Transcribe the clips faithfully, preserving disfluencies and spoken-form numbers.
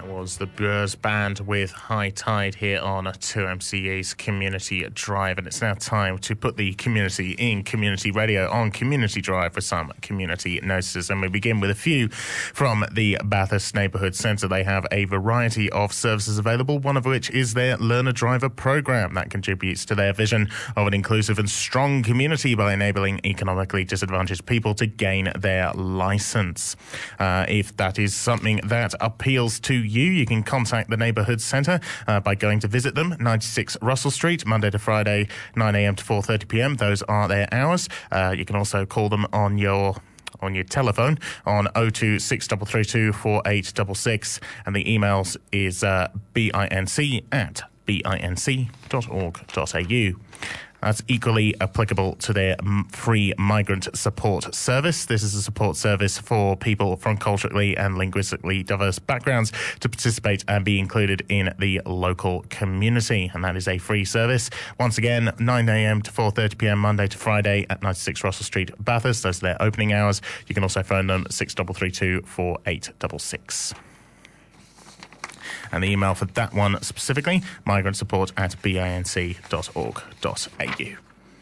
That was the Beurs Band with High Tide here on two M C E's Community Drive, and it's now time to put the community in community radio on Community Drive for some community notices. And we begin with a few from the Bathurst Neighbourhood Centre. They have a variety of services available, one of which is their Learner Driver program that contributes to their vision of an inclusive and strong community by enabling economically disadvantaged people to gain their licence. Uh, if that is something that appeals to you, you can contact the Neighbourhood Centre uh, by going to visit them, ninety-six Russell Street, Monday to Friday, nine a m to four thirty p m. Those are their hours. Uh, you can also call them on your on your telephone on oh two six three three two four eight six six, and the emails is uh, binc at binc dot org dot a u. That's equally applicable to their free migrant support service. This is a support service for people from culturally and linguistically diverse backgrounds to participate and be included in the local community. And that is a free service. Once again, nine a m to four thirty p m Monday to Friday at ninety-six Russell Street, Bathurst. Those are their opening hours. You can also phone them six three three two four eight six six. And the email for that one specifically, migrantsupport at binc dot org dot a u.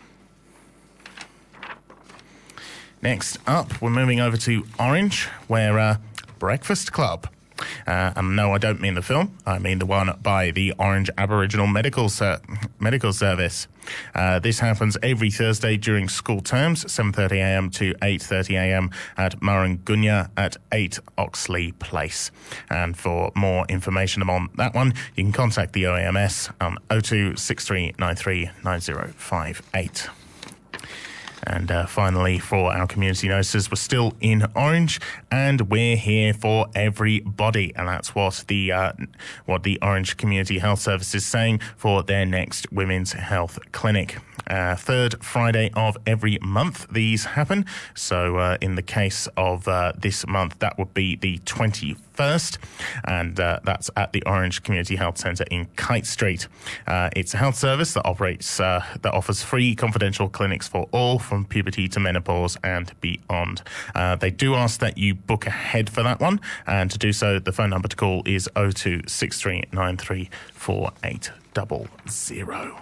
Next up, we're moving over to Orange, where uh, Breakfast Club. Uh, and no, I don't mean the film. I mean the one by the Orange Aboriginal Medical Ser- Medical Service. Uh, this happens every Thursday during school terms, seven thirty a m to eight thirty a m at Murungunya at eight Oxley Place. And for more information on that one, you can contact the O A M S on oh two six three nine three nine oh five eight. And uh, finally, for our community notices, we're still in Orange, and we're here for everybody. And that's what the uh, what the Orange Community Health Service is saying for their next Women's Health Clinic. Uh, third Friday of every month these happen. So uh, in the case of uh, this month, that would be the twenty-first, and uh, that's at the Orange Community Health Centre in Kite Street. Uh, it's a health service that operates uh, that offers free confidential clinics for all from puberty to menopause and beyond. Uh, they do ask that you book ahead for that one, and to do so, the phone number to call is oh two six three nine three four eight zero zero.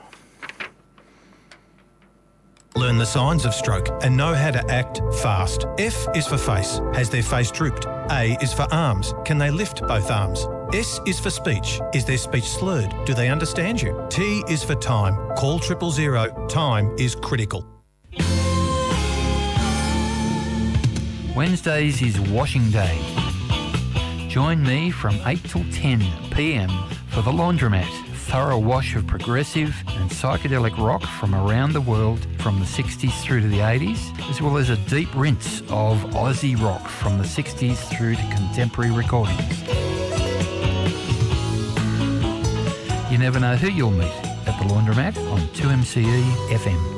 Learn the signs of stroke and know how to act fast. F is for face. Has their face drooped? A is for arms. Can they lift both arms? S is for speech. Is their speech slurred? Do they understand you? T is for time. Call triple zero. Time is critical. Wednesdays is washing day. Join me from eight till ten p m for The Laundromat. Thorough wash of progressive and psychedelic rock from around the world from the sixties through to the eighties, as well as a deep rinse of Aussie rock from the sixties through to contemporary recordings. You never know who you'll meet at The Laundromat on two M C E F M.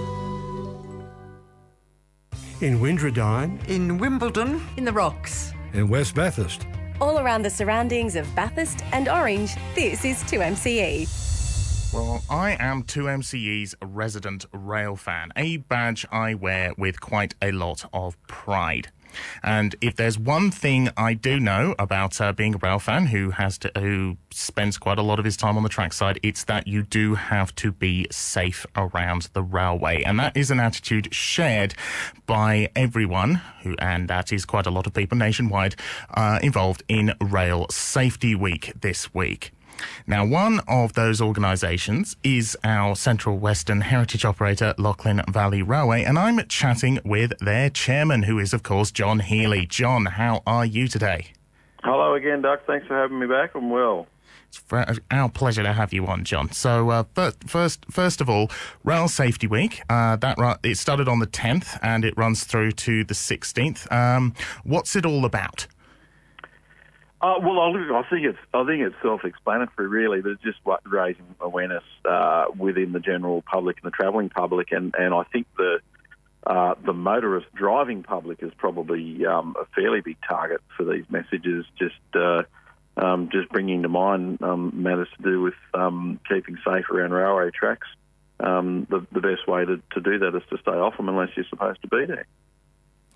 In Windradine. In Wimbledon. In the Rocks. In West Bathurst. All around the surroundings of Bathurst and Orange, this is two M C E. Well, I am two M C E's resident rail fan, a badge I wear with quite a lot of pride. And if there's one thing I do know about uh, being a rail fan who has to, who spends quite a lot of his time on the trackside, it's that you do have to be safe around the railway. And that is an attitude shared by everyone who, and that is quite a lot of people nationwide, uh, involved in Rail Safety Week this week. Now, one of those organisations is our Central Western heritage operator, Lachlan Valley Railway, and I'm chatting with their chairman, who is, of course, John Healy. John, how are you today? Hello again, Doug. Thanks for having me back. I'm well. It's our pleasure to have you on, John. So, uh, first, first, first of all, Rail Safety Week. Uh, that it started on the tenth and it runs through to the sixteenth. Um, what's it all about? Uh, well, I think it's I think it's self-explanatory, really. But it's just raising awareness uh, within the general public and the travelling public, and, and I think the uh, the motorist driving public is probably um, a fairly big target for these messages. Just uh, um, just bringing to mind um, matters to do with um, keeping safe around railway tracks. Um, the, the best way to, to do that is to stay off them unless you're supposed to be there.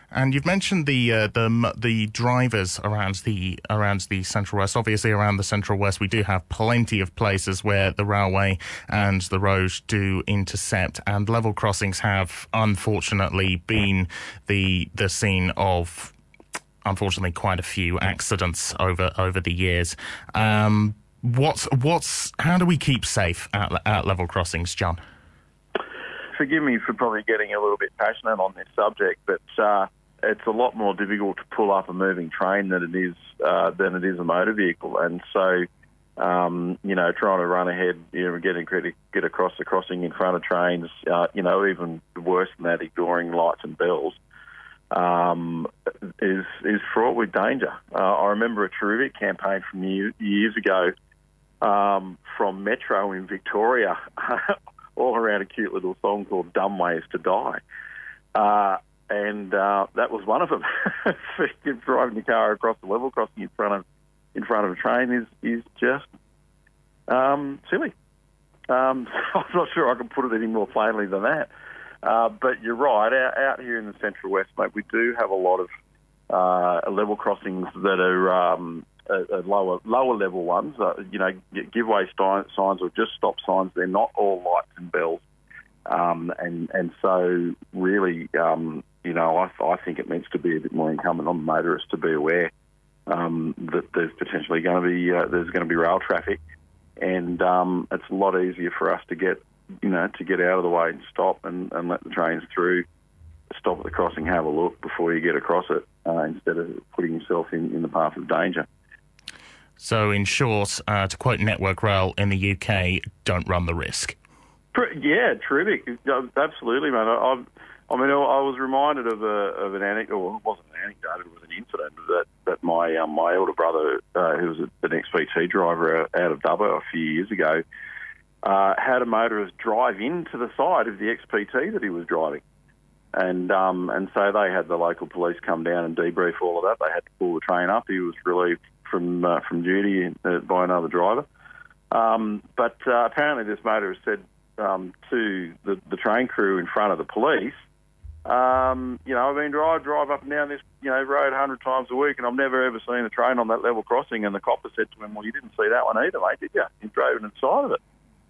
And you've mentioned the uh, the the drivers around the around the Central West. Obviously, around the Central West, we do have plenty of places where the railway and the road do intercept, and level crossings have unfortunately been the the scene of unfortunately quite a few accidents over over the years. Um, what's what's how do we keep safe at, at level crossings, John? Forgive me for probably getting a little bit passionate on this subject, but uh, it's a lot more difficult to pull up a moving train than it is uh, than it is a motor vehicle, and so um, you know, trying to run ahead, you know, getting get across the crossing in front of trains, uh, you know, even worse than that, ignoring lights and bells, um, is is fraught with danger. Uh, I remember a terrific campaign from year, years ago um, from Metro in Victoria. All around a cute little song called Dumb Ways to Die. Uh, and uh, that was one of them. Driving the car across the level crossing in front of in front of a train is, is just um, silly. Um, I'm not sure I can put it any more plainly than that. Uh, but you're right, out, out here in the Central West, mate, we do have a lot of uh, level crossings that are um, uh, lower lower level ones, uh, you know, giveaway signs or just stop signs. They're not all lights and bells. Um, and, and so really, um, you know, I, I think it needs to be a bit more incumbent on the motorists to be aware um, that there's potentially going to be, uh, there's going to be rail traffic. And um, it's a lot easier for us to get, you know, to get out of the way and stop and, and let the trains through, stop at the crossing, have a look before you get across it, uh, instead of putting yourself in, in the path of danger. So, in short, uh, to quote Network Rail in the U K, don't run the risk. Yeah, terrific. Absolutely, mate. I, I mean, I was reminded of a of an anecdote. Well, it wasn't an anecdote; it was an incident that that my um, my elder brother, uh, who was an X P T driver out of Dubbo a few years ago, uh, had a motorist drive into the side of the X P T that he was driving, and um, and so they had the local police come down and debrief all of that. They had to pull the train up. He was relieved from uh, from duty uh, by another driver, um, but uh, apparently this motorist said um, to the, the train crew in front of the police, um, you know, I've been drive drive up and down this you know road a hundred times a week, and I've never ever seen a train on that level crossing. And the copper said to him, "Well, you didn't see that one either, mate, did you? You drove inside of it."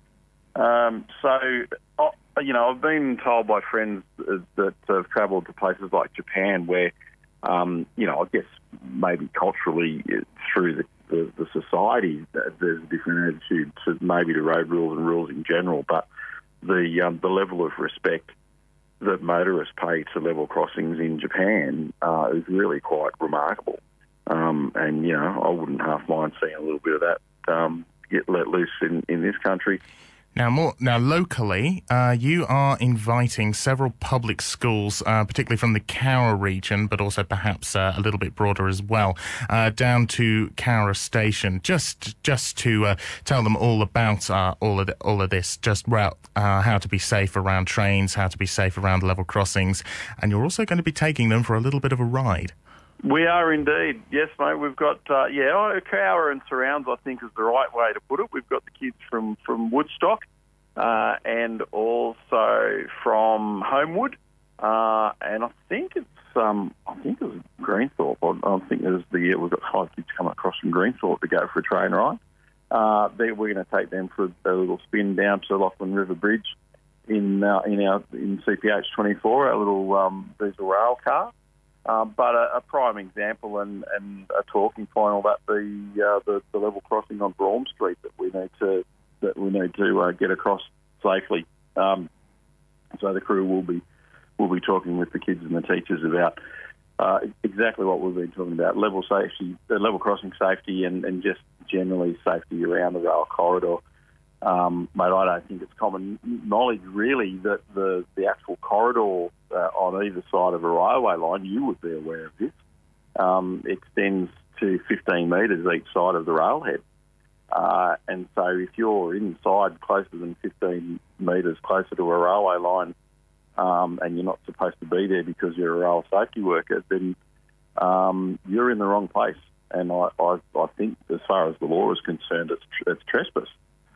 Um, so, uh, you know, I've been told by friends that have travelled to places like Japan where, um, you know, I guess maybe culturally through the, the, the society, there's a different attitude to maybe to road rules and rules in general, but the um, the level of respect that motorists pay to level crossings in Japan uh, is really quite remarkable. Um, and, you know, I wouldn't half mind seeing a little bit of that um, get let loose in, in this country. Now, more now locally, uh, you are inviting several public schools, uh, particularly from the Cowra region, but also perhaps uh, a little bit broader as well, uh, down to Cowra Station, just just to uh, tell them all about uh, all of the, all of this, just about uh, how to be safe around trains, how to be safe around level crossings, and you're also going to be taking them for a little bit of a ride. We are indeed. Yes, mate. We've got, uh, yeah, Cowra and surrounds, I think, is the right way to put it. We've got the kids from, from Woodstock uh, and also from Homewood. Uh, and I think it's, um, I think it was Greenthorpe. I, I think it was the year we've got five kids coming across from Greenthorpe to go for a train ride. Uh, we're going to take them for a little spin down to Lachlan River Bridge in, uh, in our, in C P H twenty-four, our little, um, diesel rail car. Um, but a, a prime example and, and a talking point about the, uh, the the level crossing on Braun Street that we need to that we need to uh, get across safely. Um, so the crew will be will be talking with the kids and the teachers about uh, exactly what we've been talking about: level safety, uh, level crossing safety, and, and just generally safety around the rail corridor. Um, mate, I don't think it's common knowledge really that the, the actual corridor uh, on either side of a railway line, you would be aware of this, um, extends to fifteen metres each side of the railhead. Uh, and so if you're inside closer than fifteen metres closer to a railway line um, and you're not supposed to be there because you're a rail safety worker, then um, you're in the wrong place. And I, I, I think as far as the law is concerned, it's, it's trespass.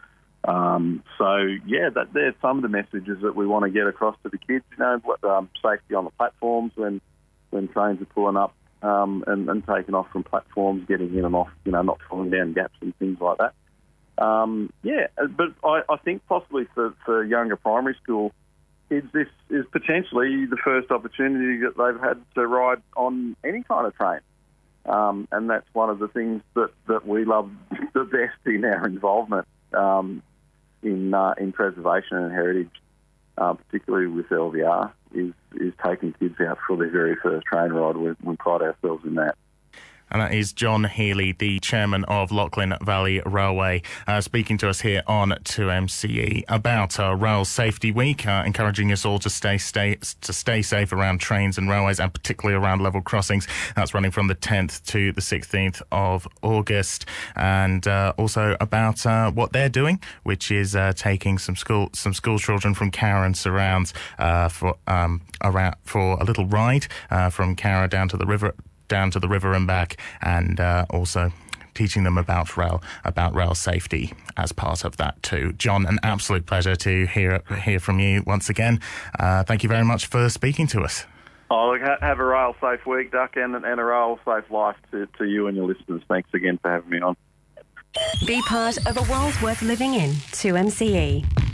Um, so, yeah, that, they're some of the messages that we want to get across to the kids, you know, um, safety on the platforms when when trains are pulling up um, and, and taking off from platforms, getting in and off, you know, not falling down gaps and things like that. Um, yeah, but I, I think possibly for, for younger primary school kids, this is potentially the first opportunity that they've had to ride on any kind of train. Um, and that's one of the things that, that we love the best in our involvement um, in uh, in preservation and heritage, uh, particularly with L V R, is, is taking kids out for their very first train ride. We, we pride ourselves in that. And that is John Healy, the chairman of Lachlan Valley Railway, uh, speaking to us here on two M C E about uh, Rail Safety Week, uh, encouraging us all to stay, stay to stay safe around trains and railways, and particularly around level crossings. That's running from the tenth to the sixteenth of August, and uh, also about uh, what they're doing, which is uh, taking some school some school children from Carra and surrounds uh, for um, around for a little ride uh, from Carra down to the river. down to the river and back, and uh, also teaching them about rail about rail safety as part of that too. John, an absolute pleasure to hear hear from you once again. Uh, thank you very much for speaking to us. Oh, look, have a rail safe week, Duck, and, and a rail safe life to, to you and your listeners. Thanks again for having me on. Be part of a world worth living in. two M C E.